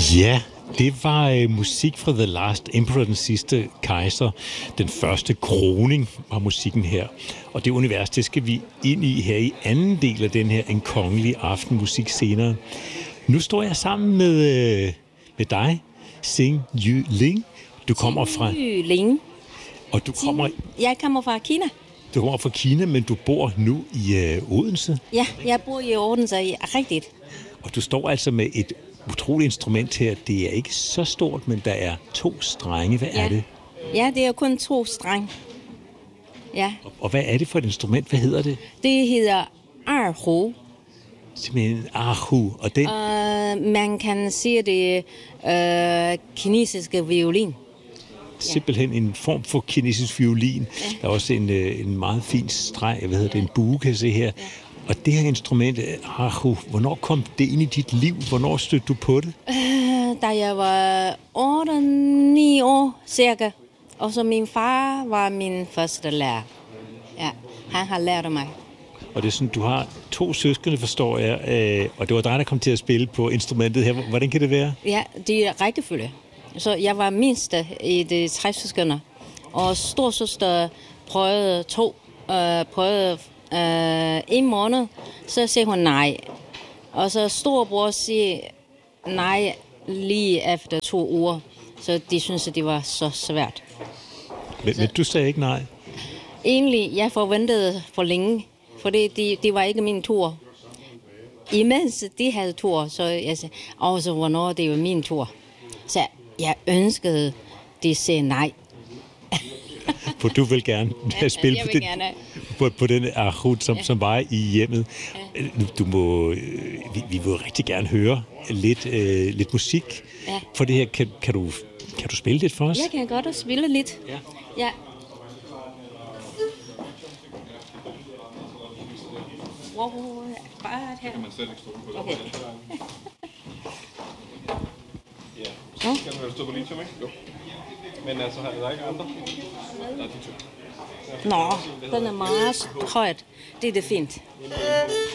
Ja, det var musik fra The Last Emperor, den sidste kejser. Den første kroning var musikken her. Og det univers, det skal vi ind i her i anden del af den her En Kongelig Aftenmusik senere. Nu står jeg sammen med dig, Xing Yu Ling. Du kommer fra... Ling. Og du kommer... Jeg kommer fra Kina. Du kommer fra Kina, men du bor nu i Odense. Ja, jeg bor i Odense, rigtigt. Og du står altså med et utroligt instrument her. Det er ikke så stort, men der er 2 strenge. Hvad er det? Ja, det er kun 2 strenge. Ja. Og hvad er det for et instrument? Hvad hedder det? Det hedder erhu. Simpelthen erhu. Og den... man kan sige det kinesiske violin. Simpelthen en form for kinesisk violin. Ja. Der er også en meget fin streg, en bue, kan jeg se her. Ja. Og det her instrument, erhu, hvornår kom det ind i dit liv? Hvornår stødte du på det? Da jeg var 8-9 år cirka. Og så min far var min første lærer. Ja, han har lært mig. Og det er sådan, du har 2 søskende, forstår jeg, og det var dig, der kom til at spille på instrumentet her. Hvordan kan det være? Ja, det er rækkefølge. Så jeg var mindste i de 3 søskende, og storsøster prøvede 1 måned, så siger hun nej. Og så storebror siger nej lige efter 2 uger, så de synes, at det var så svært. Men du sagde ikke nej? Egentlig, jeg forventede for længe, for det var ikke min tur. Imens de havde tur, så jeg sagde, også hvornår det var min tur. Så jeg ønskede, de sagde nej. For du vil gerne spille på den erhu, som var i hjemmet. Ja. Vi vil rigtig gerne høre lidt musik. Ja. For det her, kan du spille lidt for os? Jeg kan godt spille lidt. Ja. Ja. Wow, bare her. Kan man slet ikke stå på det. Ja. Kan du stå på lithium, ikke? Jo. Men altså, har der ikke andre? Nej, de 2. Nå, den er meget højt. Det er det fint.